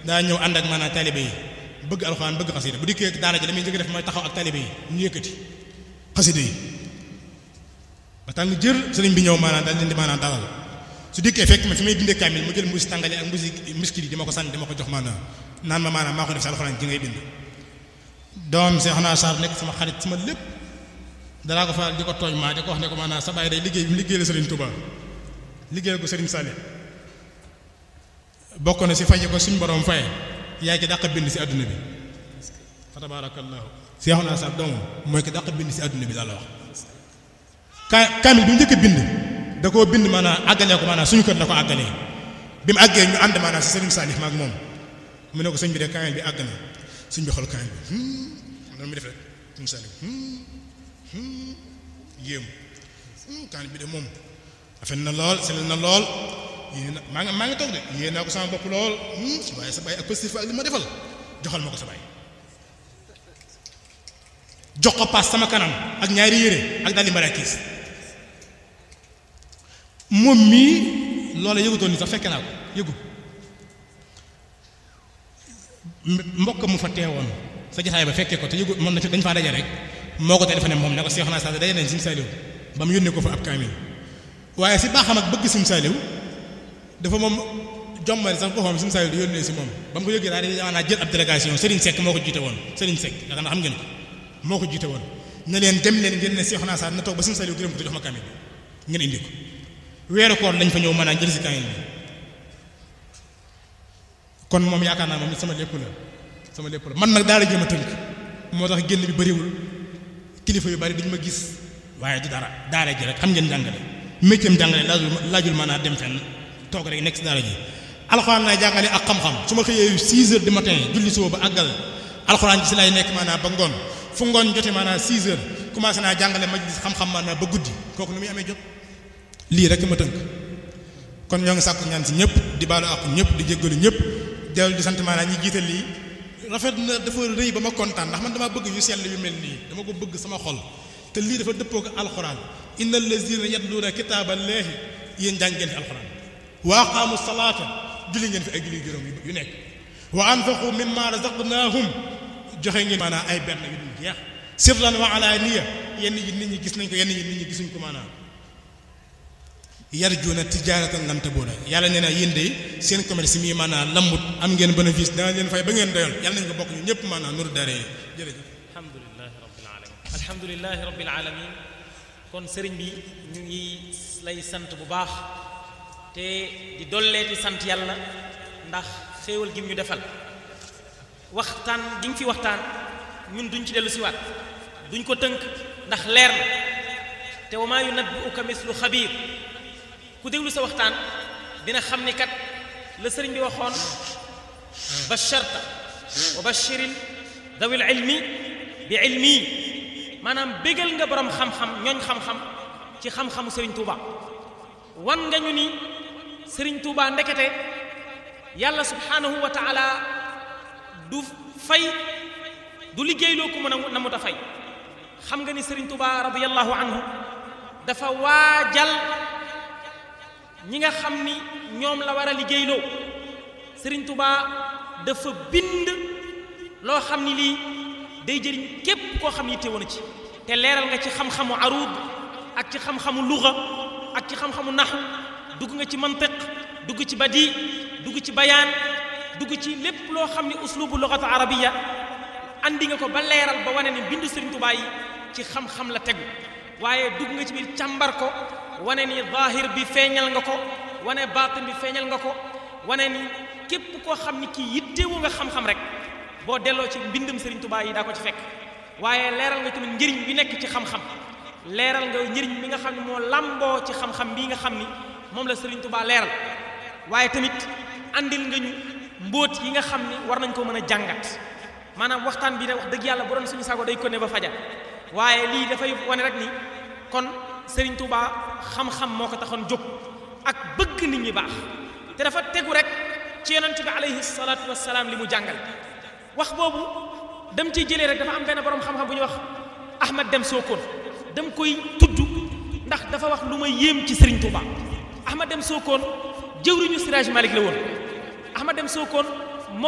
daa ñëw ànd ak maanaam taalibe yi bëgg alxuraan bëgg xasida bu dikkee daara ji la muy njëkk def mooy taxaw ak taalibe yi ñu yëkkati xasida yi ba tàng jër sëriñ bi ñëw maanaam daal leen di maanaam dalal su dikkee fekk ma fi may bindee kaamil mu jël mbuusi tàngale ak mbuusi miskit yi di ma ko sànni di ma ko jox maanaam naan ma maanaam maa ko def sa alxuraan ji ngay bind doom Seexuna Sarr nekk sama xarit sama lépp danaa ko faral di ko tooñ maa di ko wax ne ko maanaam sa baay day liggéey la sëriñ Touba liggéeyal ko sëriñ Saliou bokk na si faje ko suñ borom faye yaay ki dàq bind si àdduna bi fa tabarakallahu Seexuna Sarr doomam mooy ki dàq bind si àdduna bi daal la wax kaamil bi mu njëkk a bind da koo bind maanaam àggalee ko maanaam suñu kër la ko àggalee bi mu àggee ñu ànd maanaam si sëriñ Saliou maag moom mu ne ko sëñ bi de kaamil bi àgg na sëñ bi xool kaamil bi noonu mu def rek sëñ Saliou yéem kaamil bi de moom rafet na lool sell na lool yéen maa ngi toog de yéen naa ko sama bopp lool waaye sa baay ak positif ak li ma defal joxal ma ko sa baay jox ko paas sama kanam ak ñaari yére ak daal di marakiis moom mii loola yëgutoon ni sax fekke naa ko yëgu mbokk mu fa teewoon sa jotaay ba fekkee ko te yëgu moom dañ faa daje rek moo ko téléphoné moom ne ko Seexuna Sarr daje nañ Sëriñ Saliou ba mu yónnee ko fa ab kaamil waaye si baaxam ak bëgg Sëriñ Saliou dafa moom jommali sax boppam Sëriñ Saliou di yónnee si moom ba mu ko yëgee daal di maanaam jël ab délégation Serigne Seck moo ko jiite woon Serigne Seck yaakaar naa xam ngeen ko moo ko jiite woon ne leen dem leen ngeen ne Seexuna Sarr na toog ba Sëriñ Saliou gërëm ko te jox ma kaamil bi ngeen indi ko weeru koor lañ fa ñëw maanaam jël si kaamil bi kon moom yaakaar naa moom sama lépp la man nag daara jéem a tënk moo tax génn bi bëriwul kilifa yu bari duñ ma gis waaye du dara daara ji rek xam ngeen jàngale métier jàngale laajul maanaam dem fenn toog rek nekk si daara ji alxuraan laay jàngale ak xam-xam su ma xëyee 6 heures du matin julli suba ba àggal alxuraan ji si lay nekk maanaam ba ngoon fu ngoon jotee maanaam 6 heures commencé naa jàngale majlis xam-xam maanaam ba guddi kooku nu muy amee jot lii rek ma tënk kon ñoo ngi sàkku ñaan si ñëpp di baalu àqu ñëpp di jéggalu ñëpp dellu di sant maanaam ñi jiital lii rafet na dafa rëy ba ma kontaan ndax man dama bëgg yu sell yu mel nii dama ko bëgg sama xol te lii dafa dëppoo ko alxuraan innal lazina yatluuna kitaaballahi yéen jàng ngeen fi alxuraan wa aqaamu salaata julli ngeen fi ay julli juróom yu nekk wa anfaqu mimma razaqnaahum joxe ngeen maanaam ay benn yu dul jeex sirran wa alaaniya yenn yi nit ñi gis nañ ko yenn yi nit ñi gisuñ ko maanaam yarjuuna tijaaratan lan tabuura yàlla nee na yéen de seen commerce mi maanaam lambut am ngeen bénéfice dana leen fay ba ngeen doyal yàlla nañ ko bokk ñu ñëpp maanaam nuru daare jërëjëf alhamdulillahi rabbil alamin kon sëriñ bi ñu ngi lay sant bu baax te di dolleeti sant yàlla ndax xéewal gi ñu defal waxtaan gi nga fi waxtaan ñun duñ ci dellu siwaat duñ ko tënk ndax leer na te wa maa yunabbi'uka mislu xabiir ku déglu sa waxtaan dina xam ni kat la sëriñ bi waxoon basharta wa bashirin dawil ilmi bi ilmi maanaam bégal nga borom xam-xam ñooñ xam-xam ci xam-xamu sëriñ Touba wan nga ñu ni sëriñ Touba ndekete yàlla subhanahu wa taala du fay du liggéeyloo ku mën a na mu ta fay xam nga ni sëriñ Touba radiyallahu anhu dafa waajal ñi nga xam ni ñoom la war a liggéeyloo sëriñ Touba dafa bind loo xam ni lii day jëriñ képp koo xam ni yitte woon ci te leeral nga ci xam-xamu aruud ak ci xam-xamu luga ak ci xam-xamu naxu dugg nga ci mantiq dugg ci badi dugg ci bayaan dugg ci lépp loo xam ni uslubu lugatu arabiya andi nga ko ba leeral ba wane ni bindu sëriñ Touba yi ci xam-xam la tegu waaye dugg nga ci biir càmbar ko wane ni zahir bi feeñal nga ko wane baatin bi feeñal nga ko wane ni képp koo xam ni kii yittewu nga xam-xam rek boo delloo ci mbindum Serigne Touba yi daa ko ci fekk waaye leeral nga tamit njëriñ bi nekk ci xam-xam leeral nga njëriñ bi nga xam ne moo lamboo ci xam-xam bii nga xam ni moom la Serigne Touba leeral waaye tamit andil nga ñu mbóot yi nga xam ni war nañ koo mën a jàngat maanaam waxtaan bi ne wax dëgg yàlla bu doon suñu sago day ko ne ba fajar waaye lii dafay wane rek ni kon Serigne Touba xam-xam moo ko taxoon jóg ak bëgg nit ñi baax te dafa tegu rek ci yonent bi alayhi salaatu wassalaam li mu jàngal wax boobu dem ciy jëlee rek dafa am benn borom xam-xam bu ñuy wax Ahmad Dem Sokone dem koy tudd ndax dafa wax lu may yéem ci Serigne Touba Ahmad Dem Sokone jëwriñu Siraj Malik la woon Ahmad Dem Sokone